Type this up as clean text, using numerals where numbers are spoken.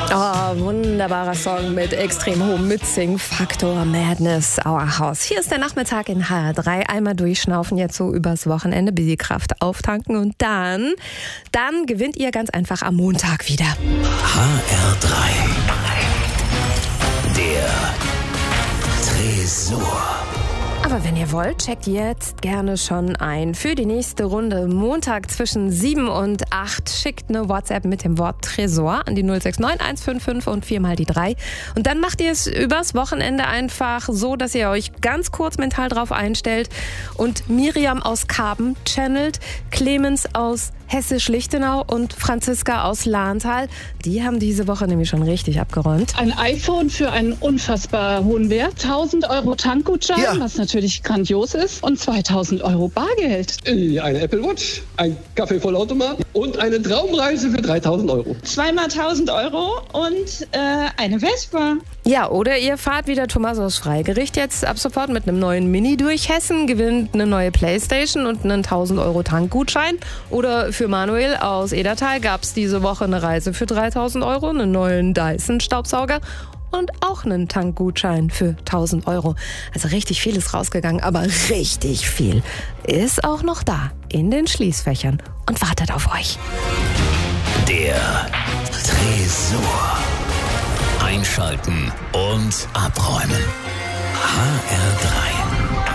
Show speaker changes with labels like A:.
A: Oh, wunderbarer Song mit extrem hohem Mitsing-Faktor, Madness, Our House. Hier ist der Nachmittag in HR3. Einmal durchschnaufen, jetzt so übers Wochenende, bisschen Kraft auftanken und dann gewinnt ihr ganz einfach am Montag wieder.
B: HR3. Der Tresor.
A: Aber wenn ihr wollt, checkt jetzt gerne schon ein für die nächste Runde. Montag zwischen 7 und 8 schickt eine WhatsApp mit dem Wort Tresor an die 069 155 und 4 mal die 3. Und dann macht ihr es übers Wochenende einfach so, dass ihr euch ganz kurz mental drauf einstellt und Miriam aus Karben channelt, Clemens aus Hessisch-Lichtenau und Franziska aus Lahntal. Die haben diese Woche nämlich schon richtig abgeräumt.
C: Ein iPhone für einen unfassbar hohen Wert, 1.000 Euro Tankgutschein, was natürlich grandios ist, und 2.000 Euro Bargeld.
D: Eine Apple Watch, ein Kaffeevollautomat und eine Traumreise für 3.000 Euro.
E: Zweimal 1.000 Euro und eine Vespa.
A: Ja, oder ihr fahrt wie der Thomas aus Freigericht jetzt ab sofort mit einem neuen Mini durch Hessen, gewinnt eine neue Playstation und einen 1.000 Euro Tankgutschein. Oder für Manuel aus Edertal gab es diese Woche eine Reise für 3.000 Euro, einen neuen Dyson-Staubsauger und auch einen Tankgutschein für 1.000 Euro. Also richtig viel ist rausgegangen, aber richtig viel ist auch noch da in den Schließfächern und wartet auf euch.
B: Der Tresor. Einschalten und abräumen. HR3.